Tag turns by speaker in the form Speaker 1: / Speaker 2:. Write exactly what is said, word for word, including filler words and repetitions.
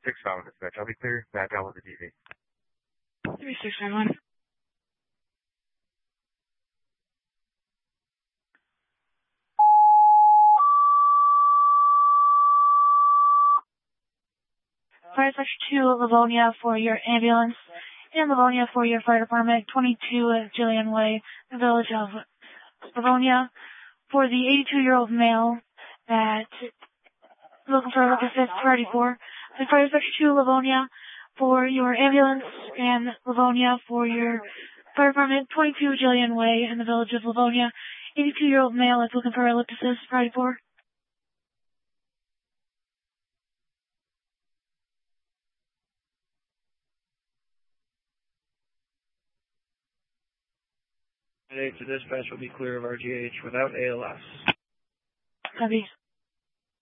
Speaker 1: six five dispatch. I'll be clear. Back out with the D V.
Speaker 2: three six nine one. Fire Dispatch two, Livonia for your ambulance, and Livonia for your fire department, twenty-two Jillian Way, the village of Livonia, for the eighty-two-year-old male that looking for a look assist priority four. Fire Dispatch two, Livonia for your ambulance, and Livonia for your fire department, twenty-two Jillian Way in the village of Livonia, eighty-two-year-old male that's looking for a look assist priority four.
Speaker 3: To dispatch will be clear of R G H without A L S.
Speaker 2: Copy.